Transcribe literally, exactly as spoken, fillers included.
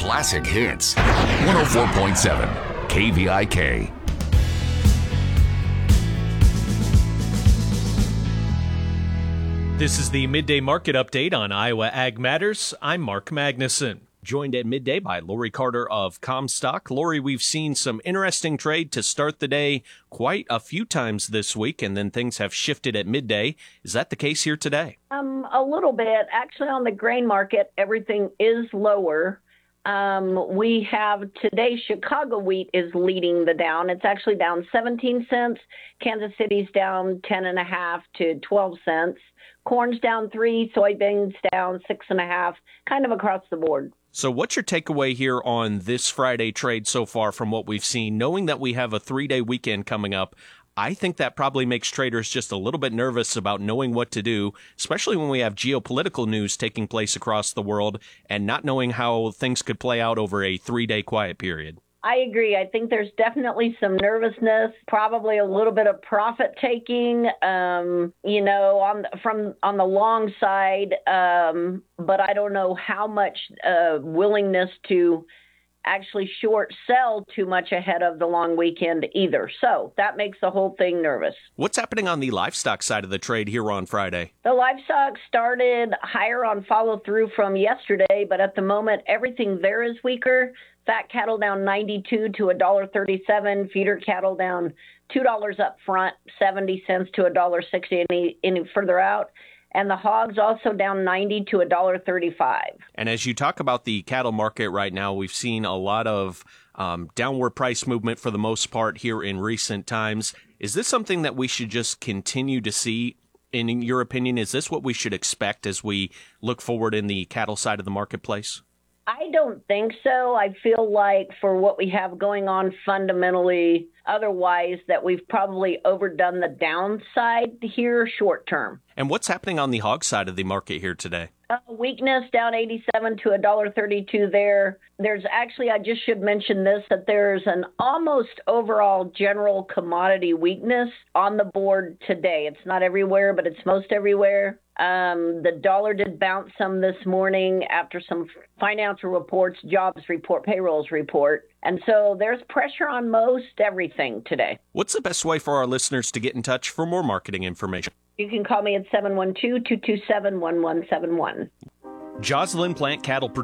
classic hits. one oh four point seven K V I K. This is the Midday Market Update on Iowa Ag Matters. I'm Mark Magnuson. Joined at midday by Lori Carter of Comstock. Lori, we've seen some interesting trade to start the day quite a few times this week, and then things have shifted at midday. Is that the case here today? Um, a little bit. Actually, on the grain market, everything is lower. Um, we have today, Chicago wheat is leading the down. It's actually down seventeen cents. Kansas City's down ten and a half to twelve cents. Corn's down three, soybeans down six and a half, kind of across the board. So what's your takeaway here on this Friday trade so far from what we've seen? Knowing that we have a three-day weekend coming up, I think that probably makes traders just a little bit nervous about knowing what to do, especially when we have geopolitical news taking place across the world and not knowing how things could play out over a three-day quiet period. I agree. I think there's definitely some nervousness, probably a little bit of profit taking, um, you know, on the, from on the long side. Um, but I don't know how much uh, willingness to actually short sell too much ahead of the long weekend either. So that makes the whole thing nervous. What's happening on the livestock side of the trade here on Friday? The livestock started higher on follow through from yesterday, but at the moment, everything there is weaker. Fat cattle down ninety-two to one dollar thirty-seven. Feeder cattle down two dollars up front, seventy cents to one dollar sixty any, any further out. And the hogs also down ninety to one dollar thirty-five. And as you talk about the cattle market right now, we've seen a lot of um, downward price movement for the most part here in recent times. Is this something that we should just continue to see? In your opinion, is this what we should expect as we look forward in the cattle side of the marketplace? I don't think so. I feel like for what we have going on fundamentally, otherwise, that we've probably overdone the downside here short term. And what's happening on the hog side of the market here today? Uh, weakness down eighty-seven to one dollar thirty-two there. There's actually, I just should mention this, that there's an almost overall general commodity weakness on the board today. It's not everywhere, but it's most everywhere. Um, the dollar did bounce some this morning after some financial reports, jobs report, payrolls report. And so there's pressure on most everything today. What's the best way for our listeners to get in touch for more marketing information? You can call me at seven one two, two two seven, one one seven one. Joslyn Plant Cattle